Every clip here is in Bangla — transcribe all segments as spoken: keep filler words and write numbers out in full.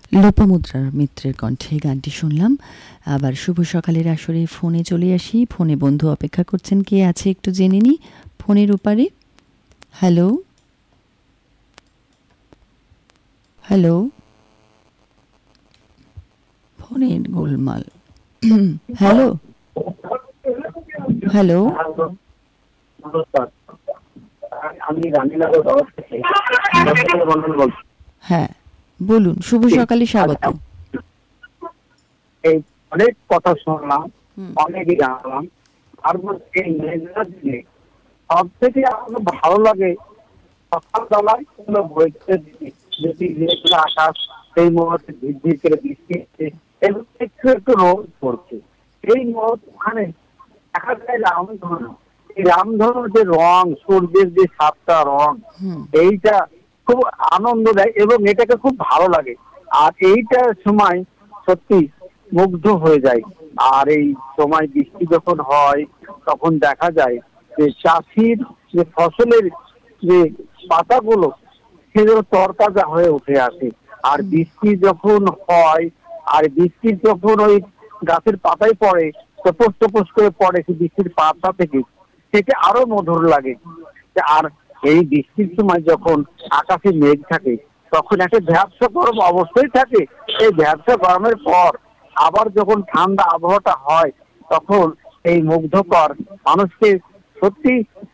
লোপামুদ্রা মিত্রের কণ্ঠে গানটি শুনলাম। আবার শুভ সকালের আসরে ফোনে চলে আসি। ফোনে বন্ধু অপেক্ষা করছেন, কে আছে একটু জেনে নি ফোনের ওপারে। হ্যালো হ্যালো, ফোনের গোলমাল। হ্যালো হ্যালো, হ্যাঁ বলুন, শুভ সকালে স্বাগত। এই অনেক কথা শুনলাম, অনেকই জানলাম। আর এই মেঘলা দিনে সব থেকে আমার ভালো লাগে সকালবেলায় কোনো বইতে যদি মেঘলা আকাশ সেই মুহূর্তে ঝিরঝির করে বৃষ্টি হচ্ছে এবং একটু একটু রোদ পড়ছে। এই মুহূর্তে ওখানে দেখা যায় রামধনু। এই রামধনুর যে রং, সূর্যের যে সাতটা রং, এইটা খুব আনন্দ দেয় এবং এটাকে খুব ভালো লাগে। আর এইটার সময় সত্যি মুগ্ধ হয়ে যায়। আর এই সময় বৃষ্টি যখন হয় তখন দেখা যায় যে চাষির যে ফসলের যে পাতাগুলো সেগুলো তরতাজা হয়ে উঠে আসে। আর বৃষ্টি যখন হয় আর বৃষ্টি যখন ওই গাছের পাতায় পড়ে, টপস টপস করে পড়ে সেই বৃষ্টির পাতা থেকে, সেটা আরো মধুর লাগে। আর এই বৃষ্টির সময় যখন আকাশে মেঘ থাকে তখন একটা ভ্যাবসা গরম অবশ্যই থাকে। এই ভ্যাবসা গরমের পর আবার যখন ঠান্ডা আবহাওয়াটা হয় তখন এই মুগ্ধকর মানুষকে সত্যি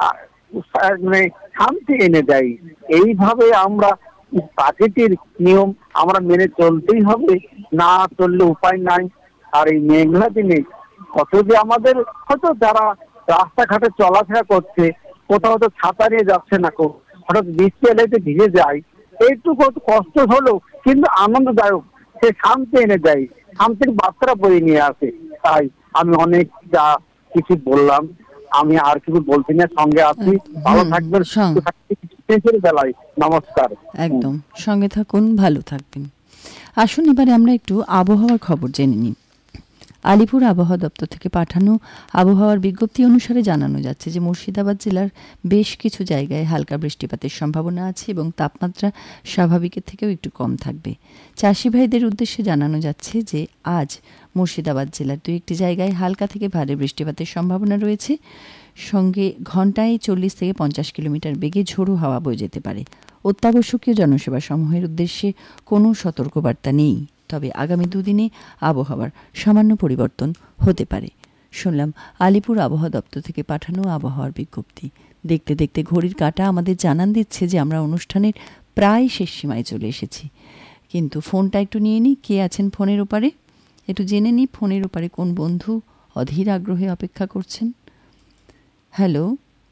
মানে শান্তি এনে দেয়। এইভাবে আমরা প্রাকৃতির নিয়ম আমরা মেনে চলতেই হবে, না চললে উপায় নাই। আর এই মেঘলা দিনে কত যে আমাদের হয়তো যারা রাস্তাঘাটে চলাফেরা করছে, কোথাও তো ছাতা নিয়ে যাচ্ছে না, কো হঠাৎ বৃষ্টি এলে ভিজে যায়, এইটুকু কষ্ট হলেও কিন্তু আনন্দদায়ক, সে শান্তি এনে দেয়, শান্তির বার্তা বয়ে নিয়ে আসে। তাই আমি অনেক যা কিছু বললাম, আমি আর কিছু বলছি না, সঙ্গে আছি। ভালো থাকবেন, শেষের বেলায় নমস্কার। একদম সঙ্গে থাকুন, ভালো থাকবেন। আসুন এবারে আমরা একটু আবহাওয়ার খবর জেনে নিই। আলিপুর আবহাওয়া দপ্তর থেকে পাঠানো আবহাওয়ার বিজ্ঞপ্তি অনুসারে জানানো যাচ্ছে যে মুর্শিদাবাদ জেলার বেশ কিছু জায়গায় হালকা বৃষ্টিপাতের সম্ভাবনা আছে এবং তাপমাত্রা স্বাভাবিকের থেকেও একটু কম থাকবে। চাষি ভাইদের উদ্দেশ্যে জানানো যাচ্ছে যে আজ মুর্শিদাবাদ জেলার দু একটি জায়গায় হালকা থেকে ভারী বৃষ্টিপাতের সম্ভাবনা রয়েছে। সঙ্গে ঘন্টায় চল্লিশ থেকে পঞ্চাশ কিলোমিটার বেগে ঝোড়ো হাওয়া বয়ে যেতে পারে। অত্যাবশ্যকীয় জনসেবা সমূহের উদ্দেশ্যে কোনো সতর্কবার্তা নেই, তবে আগামী দুদিনে আবহাওয়ার সামান্য পরিবর্তন হতে পারে। শুনলাম আলিপুর আবহাওয়া দপ্তর থেকে পাঠানো আবহাওয়ার বিজ্ঞপ্তি। দেখতে দেখতে ঘড়ির কাঁটা আমাদের জানান দিচ্ছে যে আমরা অনুষ্ঠানের প্রায় শেষ সীমায় চলে এসেছি। কিন্তু ফোনটা একটু নিয়ে নিই, কে আছেন ফোনের ওপারে একটু জেনে নিই। ফোনের ওপারে কোন বন্ধু অধীর আগ্রহে অপেক্ষা করছেন। হ্যালো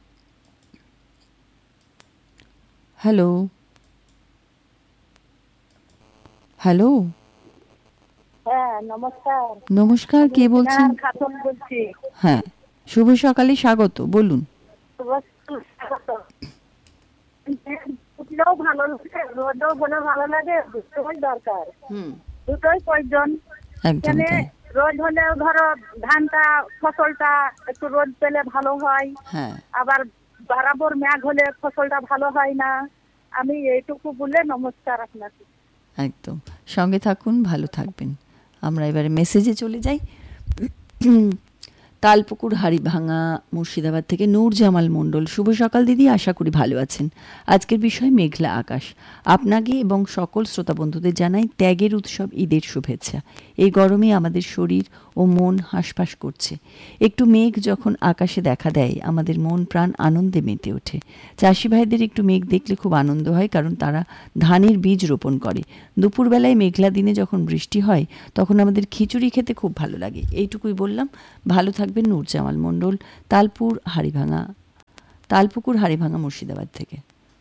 হ্যালো হ্যালো হ্যাঁ নমস্কার। নমস্কার, কে বলছেন? খাতুন বলছি। হ্যাঁ, শুভ সকালে স্বাগত, বলুন। উঠলেও ভালো লাগে, রোদেও বলে ভালো লাগে, দুটোই দরকার, দুটোই প্রয়োজন। এখানে রোদ হলে ধরো ধানটা ফসলটা একটু রোদ পেলে ভালো হয়, আবার বরাবর মেঘ হলে ফসলটা ভালো হয় না। আমি এইটুকু বলে নমস্কার আপনাকে। একদম সঙ্গে থাকুন, ভালো থাকবেন। আমরা এবারে মেসেজে চলে যাই। তালপুকুর হাড়িভাঙা মুর্শিদাবাদ থেকে নূর জামাল মণ্ডল, শুভ সকাল দিদি, আশা করি ভালো আছেন। আজকের বিষয় মেঘলা আকাশ। আপনাকে এবং সকল শ্রোতা বন্ধুদের জানাই ত্যাগের উৎসব ঈদের শুভেচ্ছা। এই গরমে আমাদের শরীর ও মন হাঁসফাঁস করছে। একটু মেঘ যখন আকাশে দেখা দেয় আমাদের মন প্রাণ আনন্দে মেতে ওঠে। চাষি ভাইদের একটু মেঘ দেখলে খুব আনন্দ হয়, কারণ তারা ধানের বীজ রোপণ করে। দুপুরবেলায় মেঘলা দিনে যখন বৃষ্টি হয় তখন আমাদের খিচুড়ি খেতে খুব ভালো লাগে। এইটুকুই বললাম, ভালো থাকবেন। নূর জামাল মণ্ডল, তালপুর হাড়িভাঙা তালপুকুর হাড়িভাঙা মুর্শিদাবাদ থেকে।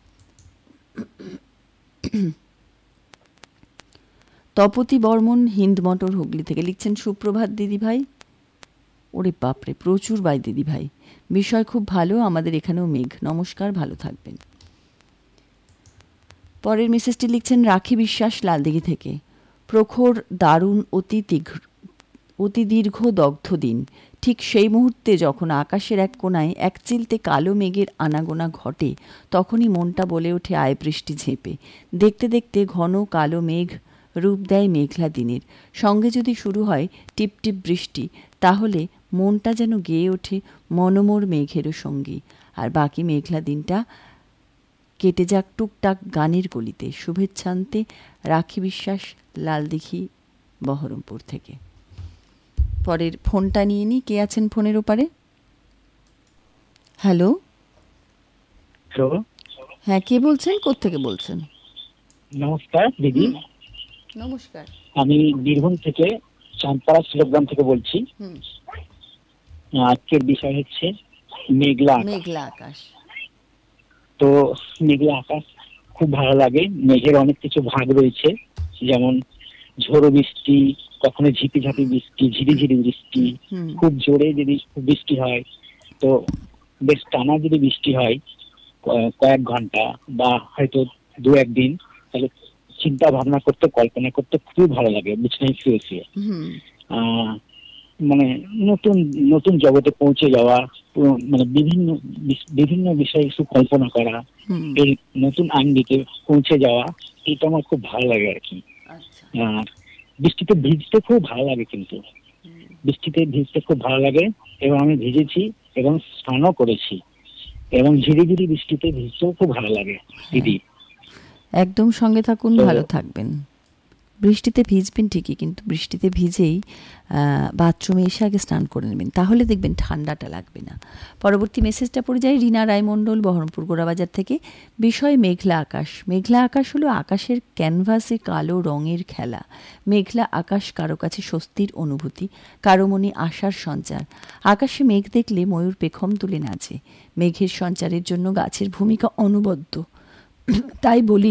তপতি বর্মন হিন্দ মটর হুগলি থেকে লিখছেন, সুপ্রভাত দিদি ভাই। ওরে বাপরে, প্রচুর বাই দিদি ভাই, বিষয় খুব ভালো, আমাদের এখানেও মেঘ, নমস্কার, ভালো থাকবেন। পরের মেসেজটি লিখছেন রাখি বিশ্বাস, লালদিঘি থেকে। প্রখর দারুণ অতি তীঘ্র অতি দীর্ঘ দগ্ধ দিন, ঠিক সেই মুহূর্তে যখন আকাশের এক কোণায় এক চিলতে কালো মেঘের আনাগোনা ঘটে তখনই মনটা বলে ওঠে আয় বৃষ্টি ঝেঁপে। দেখতে দেখতে ঘন কালো মেঘ রূপ দেয় মেঘলা দিনের। সঙ্গে যদি শুরু হয় টিপ টিপ বৃষ্টি, তাহলে মনটা যেন গেয়ে ওঠে মনোমোর মেঘেরও সঙ্গী। আর বাকি মেঘলা দিনটা কেটে যাক টুকটাক গানের কলিতে। শুভেচ্ছান্তে রাখি বিশ্বাস, লালদিঘি, বহরমপুর থেকে। পরের ফোনটা নিয়ে নি। কে আছেন ফোনের ওপারে? হ্যালো, হ্যাঁ, কে বলছেন? কোত্থেকে বলছেন? নমস্কার দিদি। নমস্কার। আমি বীরভূম থেকে চাঁদপাড়া শিলগ্রাম থেকে বলছি। আজকের বিষয় হচ্ছে মেঘলা মেঘলা আকাশ। তো মেঘলা আকাশ খুব ভালো লাগে। মেঘের অনেক কিছু ভাগ রয়েছে, যেমন ঝোড়ো বৃষ্টি, কখনো ঝিপি ঝাপি বৃষ্টি, ঝিরিঝিরি বৃষ্টি, খুব জোরে যদি বৃষ্টি হয়, তো বেশ টানা যদি বৃষ্টি হয় কয়েক ঘন্টা বা হয়তো দু একদিন, তাহলে চিন্তা ভাবনা করতে, কল্পনা করতে খুবই ভালো লাগে। বিছানায় শুয়ে শুয়ে আহ মানে নতুন নতুন জগতে পৌঁছে যাওয়া, মানে বিভিন্ন বিভিন্ন বিষয়ে একটু কল্পনা করা, এই নতুন আঙ্গিকে পৌঁছে যাওয়া, এটা আমার খুব ভালো লাগে আর কি। আর বৃষ্টিতে ভিজতে খুব ভালো লাগে, কিন্তু বৃষ্টিতে ভিজতে খুব ভালো লাগে এবং আমি ভিজেছি এবং স্নানও করেছি, এবং ঝিরিঝিরি বৃষ্টিতে ভিজতেও খুব ভালো লাগে দিদি। একদম সঙ্গে থাকুন, ভালো থাকবেন। বৃষ্টিতে ভিজবেন ঠিকই, কিন্তু বৃষ্টিতে ভিজেই বাথরুমে এসে আগে স্নান করে নেবেন, তাহলে দেখবেন ঠান্ডাটা লাগবে না। পরবর্তী মেসেজটা পড়ে যায় রীনা রায়মণ্ডল, বহরমপুর গোড়াবাজার থেকে। বিষয় মেঘলা আকাশ। মেঘলা আকাশ হলো আকাশের ক্যানভাসে কালো রঙের খেলা। মেঘলা আকাশ কারো কাছে স্বস্তির অনুভূতি, কারো মনে আশার সঞ্চার। আকাশে মেঘ দেখলে ময়ূর পেখম তুলে নাচে। মেঘের সঞ্চারের জন্য গাছের ভূমিকা অনবদ্য। তাই বলি,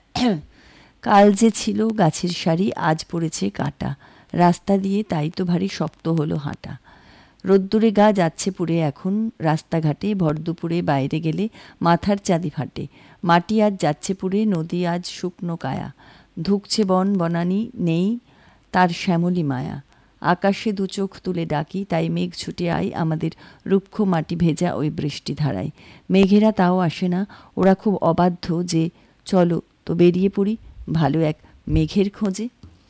কাল যে ছিল গাছের সারি, আজ পড়েছে কাটা। রাস্তা দিয়ে তাই তো ভারী শক্ত হলো হাঁটা। রোদ্দুরে গা যাচ্ছে পুড়ে এখন রাস্তাঘাটে, ভর দুপুরে বাইরে গেলে মাথার চাঁদি ফাটে। মাটি আজ যাচ্ছে পুড়ে, নদী আজ শুকনো কায়া। ধুকছে বন বনানি, নেই তার শ্যামলী মায়া। আকাশে দু চোখ তুলে ডাকি, তাই মেঘ ছুটে আয় আমাদের রুক্ষ মাটি ভেজা ওই বৃষ্টি ধারায়। মেঘেরা তাও আসে না, ওরা খুব অবাধ্য যে চলো তো বেরিয়ে পড়ি ভালো এক মেঘের খোঁজে।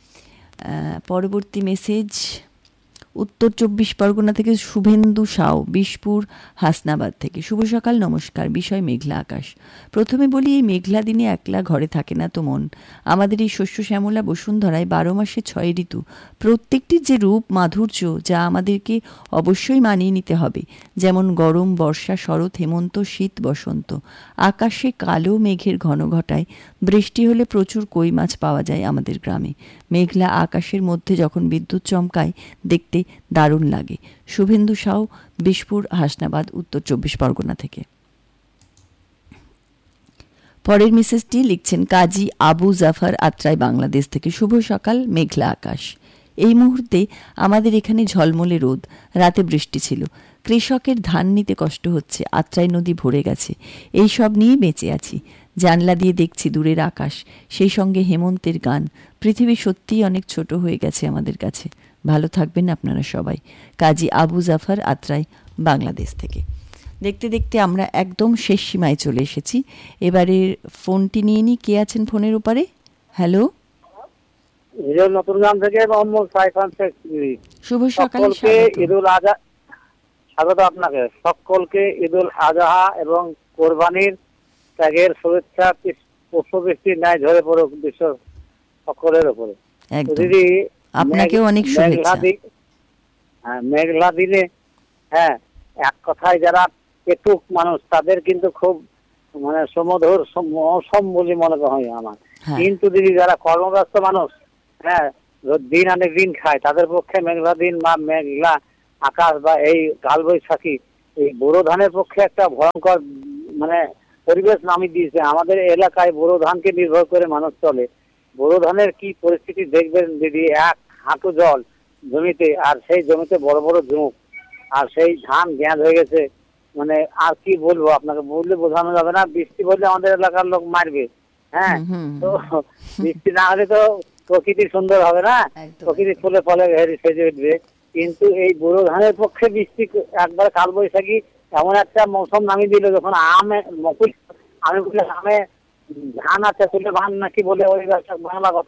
পরবর্তী মেসেজ উত্তর চব্বিশ পরগনা থেকে শুভেন্দু সাউ, বিশপুর হাসনাবাদ থেকে। শুভ সকাল, নমস্কার। বিষয় মেঘলা আকাশ। প্রথমে বলি, এই মেঘলা দিনে একলা ঘরে থাকে না তো মন। আমাদের এই শস্য শ্যামলা বসুন্ধরায় বারো মাসে ছয় ঋতু, প্রত্যেকটির যে রূপ মাধুর্য, যা আমাদেরকে অবশ্যই মানিয়ে নিতে হবে। যেমন গরম, বর্ষা, শরৎ, হেমন্ত, শীত, বসন্ত। আকাশে কালো মেঘের ঘন ঘটায় বৃষ্টি হলে প্রচুর কই মাছ পাওয়া যায় আমাদের গ্রামে। মেঘলা আকাশের মধ্যে যখন বিদ্যুৎ চমকায়, দেখতে দারুণ লাগে। শুভেন্দু সাউ, বিশপুর হাসনাবাদ, উত্তর চব্বিশ পরগনা থেকে। পরের মেসেজটি লিখছেন কাজী আবু জাফর, আত্রাই, বাংলাদেশ থেকে। শুভ সকাল, মেঘলা আকাশ। এই মুহূর্তে আমাদের এখানে ঝলমলে রোদ, রাতে বৃষ্টি ছিল। কৃষকের ধান নিতে কষ্ট হচ্ছে, আত্রাই নদী ভরে গেছে। এই সব নিয়ে বেঁচে আছি। জানলা দিয়ে দেখছি দূরের আকাশ, সেই সঙ্গে হেমন্তের গান। পৃথিবী সত্যিই অনেক ছোট হয়ে গেছে আমাদের কাছে। ভালো থাকবেন আপনারা সবাই। কাজী আবু জাফর, আত্রাই, বাংলাদেশ থেকে। দেখতে দেখতে আমরা একদম শেষ সীমায় চলে এসেছি। এবারে ফোনটি নিয়ে নি। কে আছেন ফোনের উপরে? হ্যালো, নতুন গ্রাম থেকে মোহাম্মদ সাইফান শেখ। শুভ সকাল, ঈদুল আজহা স্বাগত আপনাকে। সকলকে ঈদুল আজহা এবং কোরবানির ত্যাগের শুভেচ্ছা। পুষ্পবৃষ্টির ন্যায় ঝরে পড়ুক বিশ্ব সকলের উপরে। দিদি, আপনাকে অনেক শুভেচ্ছা। হ্যাঁ, মেঘলা দিনে, হ্যাঁ, এক কথায় যারা পেটুক মানুষ তাদের কিন্তু খুব মানে সমধুর মৌসুম বলে মনে হয় আমার। কিন্তু দিদি যারা কর্মব্যস্ত মানুষ, হ্যাঁ, দিন আনে দিন খায়, তাদের পক্ষে মেঘলা দিন বা মেঘলা আকাশ বা এই কালবৈশাখী এই বোরো ধানের পক্ষে একটা ভয়ঙ্কর মানে পরিবেশ নামিয়ে দিয়েছে। আমাদের এলাকায় বোরো ধানকে নির্ভর করে মানুষ চলে। বোরো ধানের কি পরিস্থিতি দেখবেন দিদি, এক হাঁটু জল জমিতে, আর সেই জমিতে বড় বড় ঝুঁক, আর সেই ধান গ্যাঁদ হয়ে গেছে। মানে আর কি বলবো আপনাকে, বললে বোঝানো যাবে না। বৃষ্টি বললে আমাদের এলাকার লোক মারবে। হ্যাঁ, তো বৃষ্টি না হলে তো প্রকৃতি সুন্দর হবে না, প্রকৃতি ফুলে ফলে সেজে উঠবে। কিন্তু এই বোরো ধানের পক্ষে বৃষ্টি একবার কালবৈশাখী এমন একটা মৌসুম নামিয়ে দিল, যখন আমে মকুল আমি বলি আমে ধান আছে তুলে ধান নাকি বলে ওই বাংলা কথায়,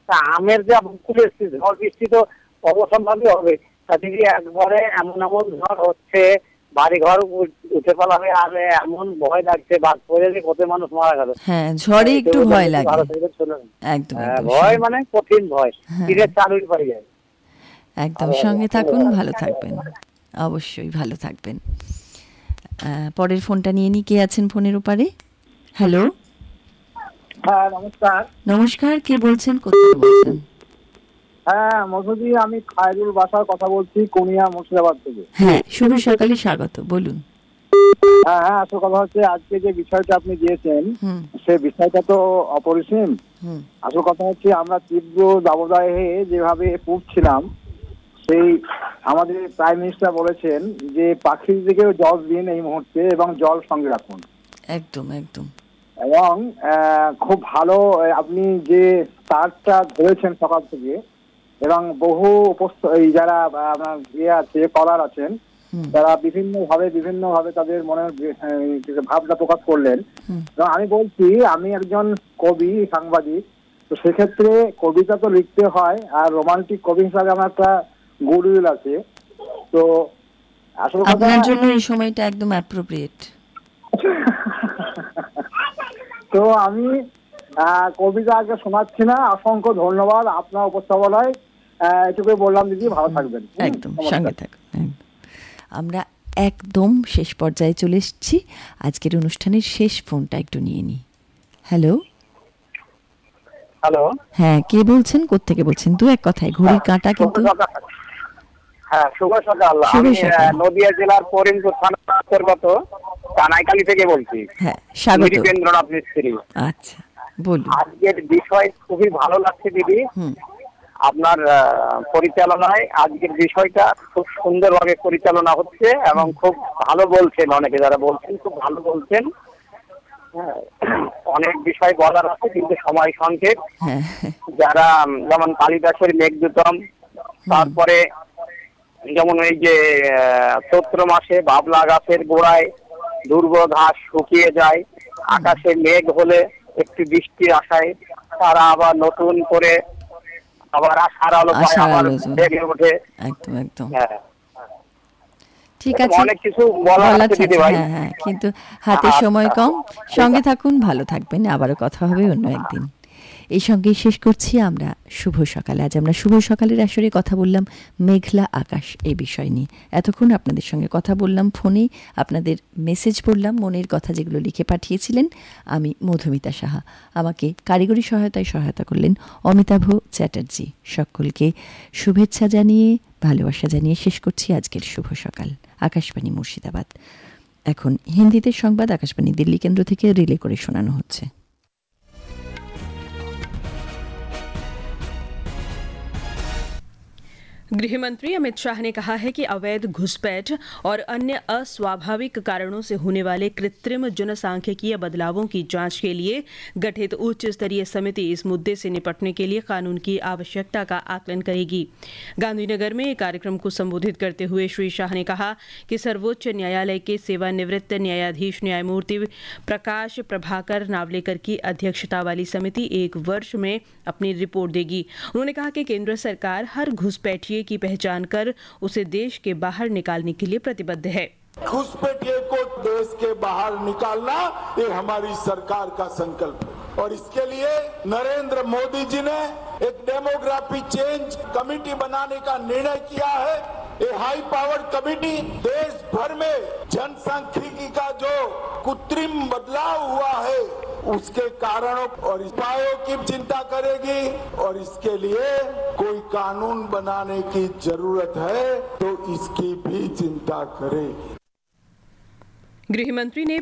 তা আমের যে মুকুল এসছে ঝড় বৃষ্টি তো অবসম্ভাবী হবে, তাতে কি একবারে এমন এমন ঝড় হচ্ছে বাড়ি ঘর উঠে পালাবে, আর এমন ভয় লাগছে বাদ পড়ে যে কত মানুষ মারা গেল। হ্যাঁ ঝড়ে একটু ভয় লাগে, একদম ভয় মানে কঠিন ভয়, তীরের চালুই পড়ে যায়। একদম সঙ্গে থাকুন, ভালো থাকবেন, অবশ্যই ভালো থাকবেন। পরের ফোনটা নিয়ে নি, কে আছেন ফোনের ওপারে? হ্যালো, হ্যাঁ নমস্কার। নমস্কার, কে বলছেন, কোথায় বলছেন? হ্যাঁ মধুদি, আমি খায়রুল বাসার কথা বলছি, কোনিয়া মুর্শিদাবাদ থেকে। হ্যাঁ শুভ সকালে স্বাগত, বলুন। হ্যাঁ হ্যাঁ আসল কথা হচ্ছে আজকে যে বিষয়টা আপনি দিয়েছেন সে বিষয়টা তো অপরিসীম। আসল কথা হচ্ছে আমরা তীব্র দাবদাহে যেভাবে পুড়ছিলাম, সেই আমাদের প্রাইম মিনিস্টার বলেছেন যে পাখির দিকেও জল দিন এই মুহূর্তে এবং জল সঙ্গে রাখুন। একদম একদম। এবং খুব ভালো আপনি যে তারটা ধরেছেন সকাল থেকে, এবং বহু যারা আপনার ইয়ে আছে কলার আছেন তারা বিভিন্ন ভাবে বিভিন্ন ভাবে তাদের মনের ভাবনা প্রকাশ করলেন। এবং আমি বলছি আমি একজন কবি সাংবাদিক, তো সেক্ষেত্রে কবিতা তো লিখতে হয়, আর রোমান্টিক কবি হিসাবে আমার একটা গুডউইল আছে। তো আসলে আপনার জন্য এই সময়টা একদম অ্যাপ্রোপ্রিয়েট। তো আমি কবিতা আগে শোনাচ্ছি না, অসংখ্য ধন্যবাদ আপনার উপস্থাপনায়, এটুকুই বললাম। দিদি ভালো থাকবেন, একদম সঙ্গে থাকবেন। আমরা একদম শেষ পর্যায়ে চলে এসেছি, আজকের অনুষ্ঠানের শেষ ফোনটা একটু নিয়ে নিই। হ্যালো হ্যালো, হ্যাঁ কে বলছেন, কোত্থেকে বলছেন? দু এক কথায়, ঘড়ির কাঁটা কিন্তু। হ্যাঁ শুভ সকাল, আমি নদিয়া জেলার করিমপুর থানা অন্তর্গত কানাইখালী থেকে বলছি। হ্যাঁ স্বাগত, দীপেন্দ্রনাথ মিস্ত্রি। আচ্ছা বলুন। আজকের বিষয় খুবই ভালো লাগছে দিদি, আপনার পরিচালনায় আজকের বিষয়টা খুব সুন্দরভাবে পরিচালনা হচ্ছে এবং খুব ভালো বলছেন, অনেকে যারা বলছেন খুব ভালো বলছেন। অনেক বিষয় বলার আছে কিন্তু সময় সংক্ষেপ। যারা যেমন কালিদাসের মেঘদূতম, তারপরে যেমন এই যে চৈত্র মাসে বাবলা গাছের গোড়ায় দুর্ব ঘাস শুকিয়ে যায়, আকাশে মেঘ হলে একটু বৃষ্টি আসায় তারা আবার নতুন করে আবার আশার আলো পায়, আবার জেগে ওঠে। একদম একদম হ্যাঁ ঠিক আছে, অনেক কিছু বলার আছে দিদি ভাই। হ্যাঁ হ্যাঁ কিন্তু হাতে সময় কম, সঙ্গে থাকুন, ভালো থাকবেন, আবারও কথা হবে অন্য একদিন। এই সঙ্গেই শেষ করছি আমরা শুভ সকালে। আজ আমরা শুভ সকালের আসরে কথা বললাম মেঘলা আকাশ এই বিষয় নিয়ে। এতক্ষণ আপনাদের সঙ্গে কথা বললাম ফোনে, আপনাদের মেসেজ পড়লাম, মনের কথা যেগুলো লিখে পাঠিয়েছিলেন। আমি মধুমিতা সাহা, আমাকে কারিগরি সহায়তায় সহায়তা করলেন অমিতাভ চ্যাটার্জি। সকলকে শুভেচ্ছা জানিয়ে, ভালোবাসা জানিয়ে শেষ করছি আজকের শুভ সকাল। আকাশবাণী মুর্শিদাবাদ। এখন হিন্দিতে সংবাদ আকাশবাণী দিল্লি কেন্দ্র থেকে রিলে করে শোনানো হচ্ছে। गृहमंत्री अमित शाह ने कहा है कि अवैध घुसपैठ और अन्य अस्वाभाविक कारणों से होने वाले कृत्रिम जनसांख्यिकीय बदलावों की जांच के लिए गठित उच्च स्तरीय समिति इस मुद्दे से निपटने के लिए कानून की आवश्यकता का आकलन करेगी। गांधीनगर में एक कार्यक्रम को संबोधित करते हुए श्री शाह ने कहा कि सर्वोच्च न्यायालय के सेवानिवृत्त न्यायाधीश न्यायमूर्ति प्रकाश प्रभाकर नावलेकर की अध्यक्षता वाली समिति एक वर्ष में अपनी रिपोर्ट देगी। उन्होंने कहा कि केंद्र सरकार हर घुसपैठिए की पहचान कर उसे देश के बाहर निकालने के लिए प्रतिबद्ध है। घुसपैठिए को देश के बाहर निकालना ये हमारी सरकार का संकल्प है और इसके लिए नरेंद्र मोदी जी ने एक डेमोग्राफी चेंज कमेटी बनाने का निर्णय किया है। ये हाई पावर कमेटी देश भर में जनसांख्यिकी का जो कृत्रिम बदलाव हुआ है उसके कारणों और उपायों की चिंता करेगी और इसके लिए कोई कानून बनाने की जरूरत है तो इसकी भी चिंता करेगी। गृह मंत्री ने